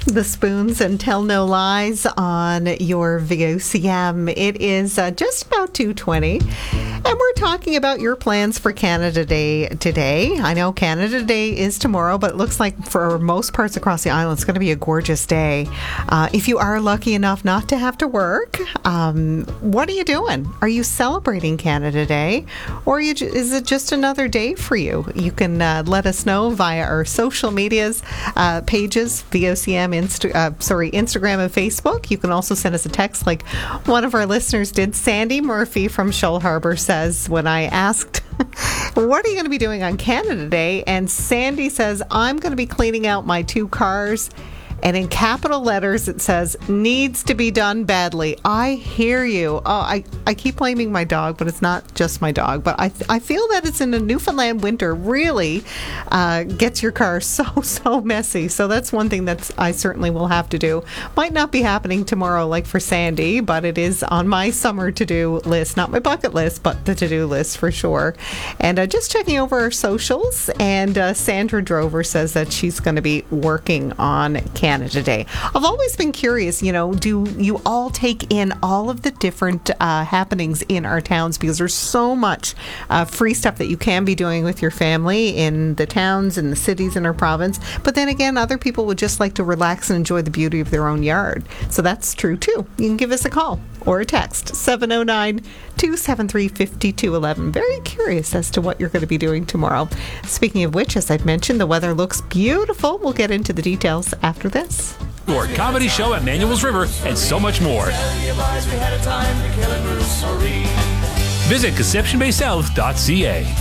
The Spoons and Tell No Lies on your VOCM. It is just about 2:20, and we're talking about your plans for Canada Day today. I know Canada Day is tomorrow, but it looks like for most parts across the island, it's going to be a gorgeous day. If you are lucky enough not to have to work, what are you doing? Are you celebrating Canada Day, or is it just another day for you? You can let us know via our social medias pages, VOCM, Instagram and Facebook. You can also send us a text like one of our listeners did. Sandy Murphy from Shoal Harbour says, when I asked, what are you going to be doing on Canada Day? And Sandy says, I'm going to be cleaning out my 2 cars. And in capital letters, it says, needs to be done badly. I hear you. Oh, I keep blaming my dog, but it's not just my dog. But I feel that it's in the Newfoundland winter really gets your car so messy. So that's one thing that I certainly will have to do. Might not be happening tomorrow like for Sandy, but it is on my summer to-do list. Not my bucket list, but the to-do list for sure. And just checking over our socials. And Sandra Drover says that she's going to be working on Canada Day. I've always been curious, do you all take in all of the different happenings in our towns? Because there's so much free stuff that you can be doing with your family in the towns and the cities in our province. But then again, other people would just like to relax and enjoy the beauty of their own yard. So that's true too. You can give us a call or a text, 709-273-5211. Very curious as to what you're going to be doing tomorrow. Speaking of which, as I've mentioned, the weather looks beautiful. We'll get into the details after this. Your comedy show at Manuel's River and so much more. Visit ConceptionBaySouth.ca.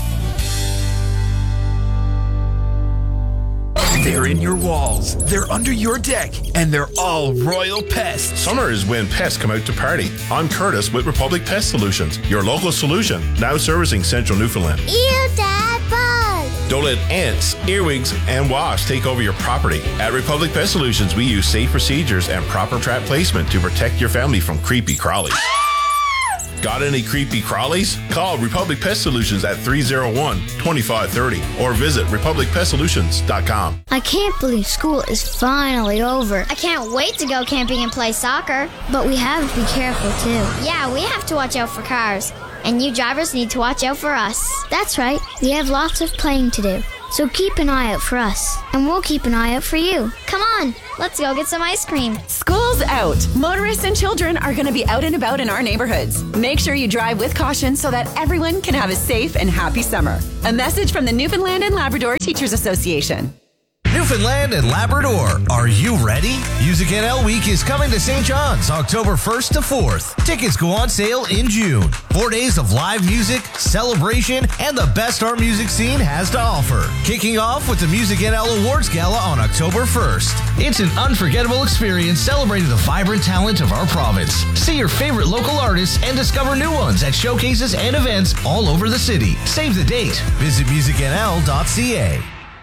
They're in your walls, they're under your deck, and they're all Royal Pests. Summer is when pests come out to party. I'm Curtis with Republic Pest Solutions, your local solution, now servicing Central Newfoundland. Ew, Dad, bug! Don't let ants, earwigs, and wasps take over your property. At Republic Pest Solutions, we use safe procedures and proper trap placement to protect your family from creepy crawlies. Got any creepy crawlies? Call Republic Pest Solutions at 301-2530 or visit republicpestsolutions.com. I can't believe school is finally over. I can't wait to go camping and play soccer. But we have to be careful, too. Yeah, we have to watch out for cars. And you drivers need to watch out for us. That's right. We have lots of playing to do. So keep an eye out for us, and we'll keep an eye out for you. Come on, let's go get some ice cream. School's out. Motorists and children are going to be out and about in our neighborhoods. Make sure you drive with caution so that everyone can have a safe and happy summer. A message from the Newfoundland and Labrador Teachers Association. Newfoundland and Labrador, are you ready? Music NL Week is coming to St. John's October 1st to 4th. Tickets go on sale in June. 4 days of live music, celebration, and the best our music scene has to offer. Kicking off with the Music NL Awards Gala on October 1st. It's an unforgettable experience celebrating the vibrant talent of our province. See your favorite local artists and discover new ones at showcases and events all over the city. Save the date. Visit musicnl.ca.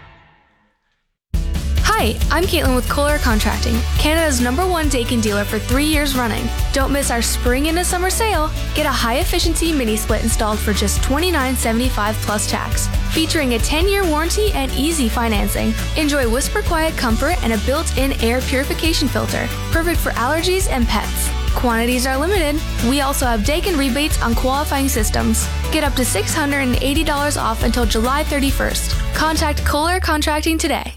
Hi, I'm Caitlin with Kohler Contracting, Canada's #1 Daikin dealer for 3 years running. Don't miss our spring into summer sale. Get a high-efficiency mini-split installed for just $29.75 plus tax, featuring a 10-year warranty and easy financing. Enjoy whisper quiet comfort and a built-in air purification filter, perfect for allergies and pets. Quantities are limited. We also have Daikin rebates on qualifying systems. Get up to $680 off until July 31st. Contact Kohler Contracting today.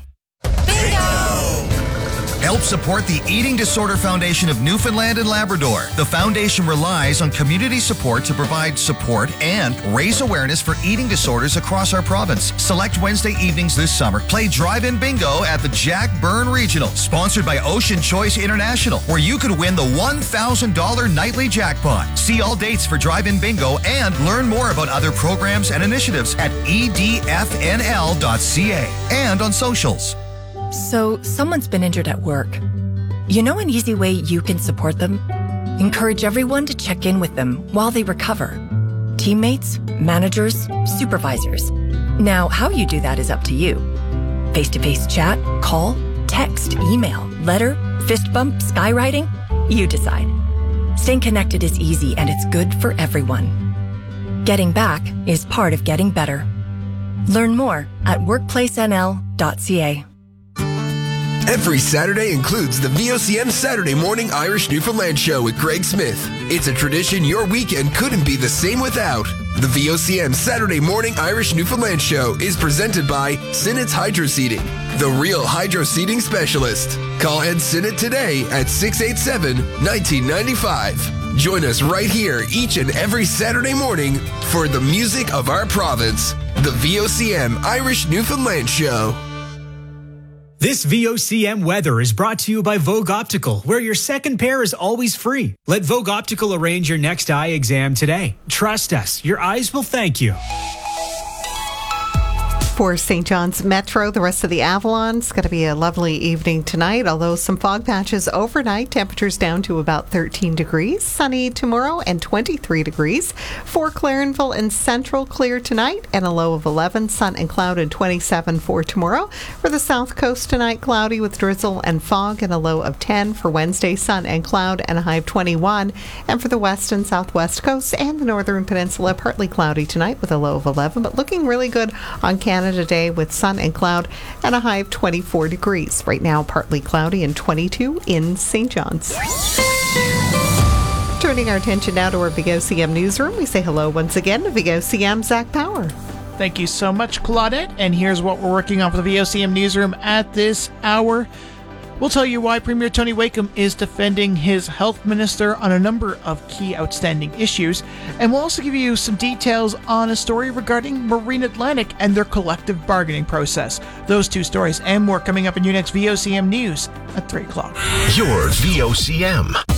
Help support the Eating Disorder Foundation of Newfoundland and Labrador. The foundation relies on community support to provide support and raise awareness for eating disorders across our province. Select Wednesday evenings this summer. Play drive-in bingo at the Jack Byrne Regional, sponsored by Ocean Choice International, where you could win the $1,000 nightly jackpot. See all dates for drive-in bingo and learn more about other programs and initiatives at edfnl.ca and on socials. So, someone's been injured at work. You know an easy way you can support them? Encourage everyone to check in with them while they recover. Teammates, managers, supervisors. Now, how you do that is up to you. Face-to-face chat, call, text, email, letter, fist bump, skywriting? You decide. Staying connected is easy and it's good for everyone. Getting back is part of getting better. Learn more at workplacenl.ca. Every Saturday includes the VOCM Saturday Morning Irish Newfoundland Show with Greg Smith. It's a tradition your weekend couldn't be the same without. The VOCM Saturday Morning Irish Newfoundland Show is presented by Sinnett's Hydro Seeding, the real hydro seeding specialist. Call Ed Sinnett today at 687-1995. Join us right here each and every Saturday morning for the music of our province, the VOCM Irish Newfoundland Show. This VOCM weather is brought to you by Vogue Optical, where your second pair is always free. Let Vogue Optical arrange your next eye exam today. Trust us, your eyes will thank you. For St. John's Metro, the rest of the Avalon, it's going to be a lovely evening tonight, although some fog patches overnight. Temperatures down to about 13 degrees. Sunny tomorrow and 23 degrees. For Clarenville and Central, clear tonight and a low of 11. Sun and cloud and 27 for tomorrow. For the South Coast tonight, cloudy with drizzle and fog and a low of 10. For Wednesday, sun and cloud and a high of 21. And for the West and Southwest Coast and the Northern Peninsula, partly cloudy tonight with a low of 11, but looking really good on Canada Day with sun and cloud and a high of 24 degrees. Right now, partly cloudy and 22 in St. John's. Turning our attention now to our VOCM newsroom, we say hello once again to VOCM Zach Power. Thank you so much, Claudette. And here's what we're working on for the VOCM newsroom at this hour. We'll tell you why Premier Tony Wakeham is defending his health minister on a number of key outstanding issues. And we'll also give you some details on a story regarding Marine Atlantic and their collective bargaining process. Those two stories and more coming up in your next VOCM News at 3 o'clock. Your VOCM.